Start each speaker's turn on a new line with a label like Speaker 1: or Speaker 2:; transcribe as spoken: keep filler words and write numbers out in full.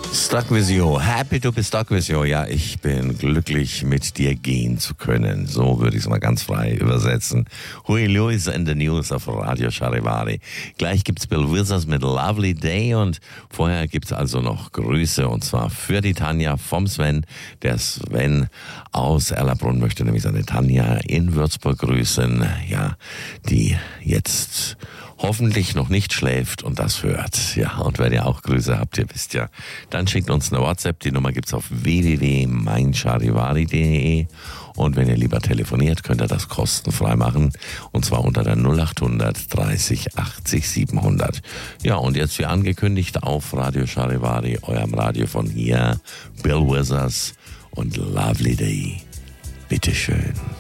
Speaker 1: Stuck with you, happy to be stuck with you. Ja, ich bin glücklich, mit dir gehen zu können. So würde ich es mal ganz frei übersetzen. Huey Lewis and the News auf Radio Charivari. Gleich gibt's Bill Withers mit Lovely Day und vorher gibt's also noch Grüße und zwar für die Tanja vom Sven. Der Sven aus Erlabrunn möchte nämlich seine Tanja in Würzburg grüßen. Ja, die jetzt hoffentlich noch nicht schläft und das hört. Ja, und wenn ihr auch Grüße habt, ihr wisst ja, dann schickt uns eine WhatsApp. Die Nummer gibt's auf w w w punkt mein charivari punkt de und wenn ihr lieber telefoniert, könnt ihr das kostenfrei machen und zwar unter der null acht hundert dreißig achtzig siebenhundert. Ja, und jetzt wie angekündigt auf Radio Charivari, eurem Radio von hier, Bill Withers und Lovely Day. Bitteschön.